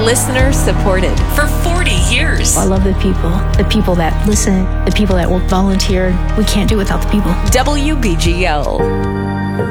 Listener supported for 40 years. I love the people that listen, the people that will volunteer. We can't do it without the people. WBGL.